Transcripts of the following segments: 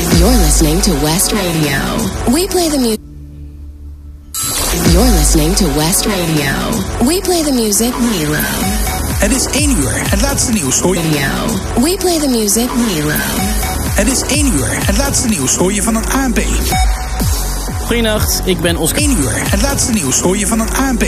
You're listening to West Radio. We play the music. You're listening to West Radio. We play the music we love. Het is 1 uur, het laatste nieuws hoor je. We play the music we love. Het is 1 uur, het laatste nieuws hoor je van het ANP. Goedenacht, ik ben Oscar. 1 uur, het laatste nieuws hoor je van het ANP.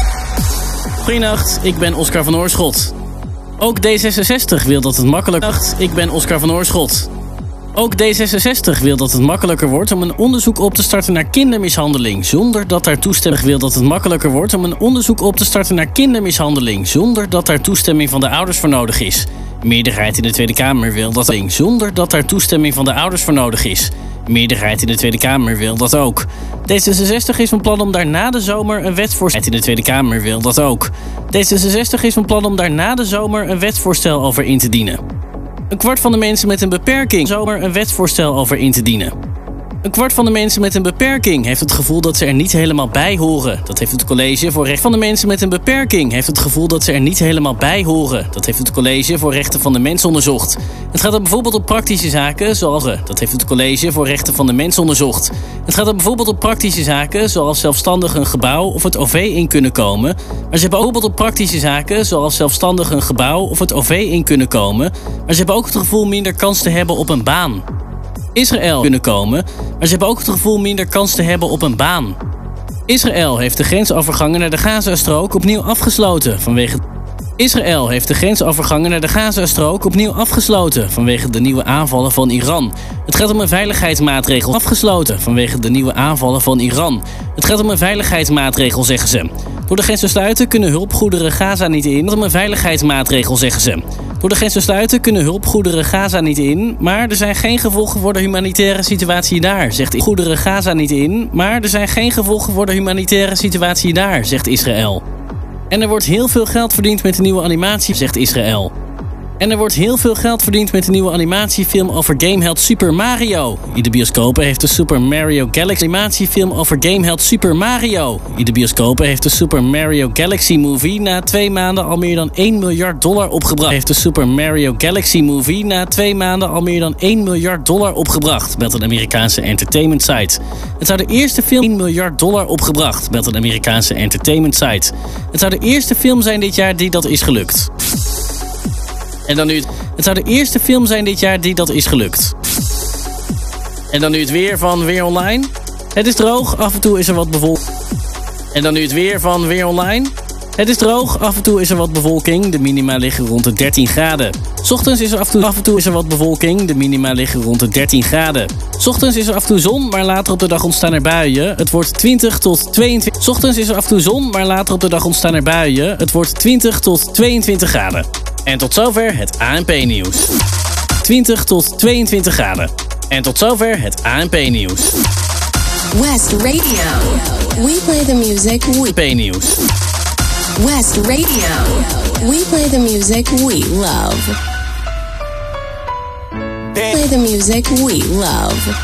Goedenacht, ik ben Oscar van Oorschot. Ook D66 wil dat het makkelijker... Ik ben Oscar van Oorschot. Ook D66 wil dat het makkelijker wordt om een onderzoek op te starten naar kindermishandeling, zonder dat daar toestemming wil dat het makkelijker wordt om een onderzoek op te starten naar kindermishandeling, zonder dat daar toestemming van de ouders voor nodig is. Meerderheid in de Tweede Kamer wil dat zonder dat daar toestemming van de ouders voor nodig is. Meerderheid in de Tweede Kamer wil dat ook. D66 is van plan om daar na de zomer een wetsvoorstel... in de Tweede Kamer wil dat ook. D66 is van plan om daar na de zomer een wetsvoorstel over in te dienen. Een kwart van de mensen met een beperking zomer een wetsvoorstel over in te dienen. Een kwart van de mensen met een beperking heeft het gevoel dat ze er niet helemaal bij horen. Dat heeft het College voor Rechten van de Mensen met een Beperking heeft het gevoel dat ze er niet helemaal bij horen. Dat heeft het College voor Rechten van de Mens onderzocht. Het gaat dan bijvoorbeeld op praktische zaken zoals... Dat heeft het College voor Rechten van de Mens onderzocht. Het gaat dan bijvoorbeeld op praktische zaken zoals zelfstandig een gebouw of het OV in kunnen komen. Maar ze hebben ook bijvoorbeeld op praktische zaken zoals zelfstandig een gebouw of het OV in kunnen komen. Maar ze hebben ook het gevoel minder kans te hebben op een baan. Israël kunnen komen, maar ze hebben ook het gevoel minder kans te hebben op een baan. Israël heeft de grensovergangen naar de Gazastrook opnieuw afgesloten vanwege... Israël heeft de grensovergangen naar de Gazastrook opnieuw afgesloten vanwege de nieuwe aanvallen van Iran. Het gaat om een veiligheidsmaatregel afgesloten vanwege de nieuwe aanvallen van Iran. Het gaat om een veiligheidsmaatregel, zeggen ze. Door de grens te sluiten kunnen hulpgoederen Gaza niet in. Het gaat om een veiligheidsmaatregel, zeggen ze. Door de grens te sluiten kunnen hulpgoederen Gaza niet in, maar er zijn geen gevolgen voor de humanitaire situatie daar, zegt goederen Gaza niet in, maar er zijn geen gevolgen voor de humanitaire situatie daar, zegt Israël. En er wordt heel veel geld verdiend met de nieuwe animatie, zegt Israël. En er wordt heel veel geld verdiend met de nieuwe animatiefilm over gameheld Super Mario. In de bioscopen heeft de Super Mario Galaxy animatiefilm over gameheld Super Mario. In de bioscopen heeft de Super Mario Galaxy Movie na 2 maanden al meer dan $1 miljard opgebracht. Heeft de Super Mario Galaxy Movie na 2 maanden al meer dan $1 miljard opgebracht, meldt een Amerikaanse entertainment site. Het zou de eerste film $1 miljard opgebracht, meldt een Amerikaanse entertainment site. Het zou de eerste film zijn dit jaar die dat is gelukt. En dan nu het zou de eerste film zijn dit jaar die dat is gelukt. En dan nu het weer van Weer Online. Het is droog, af en toe is er wat bewolking. En dan nu het weer van Weer Online. Het is droog, af en toe is er wat bewolking. De minima liggen rond de 13 graden. 's Ochtends is er af en toe is er wat bewolking. De minima liggen rond de 13 graden. 's Ochtends is er af en toe zon, maar later op de dag ontstaan er buien. Het wordt 20 tot 22... 's Ochtends is er af en toe zon, maar later op de dag ontstaan er buien. Het wordt 20 tot 22 graden. En tot zover het ANP-nieuws. 20 tot 22 graden. En tot zover het ANP-nieuws. West Radio. We play the music we... ANP-nieuws. West Radio. We play the music we love. Play the music we love.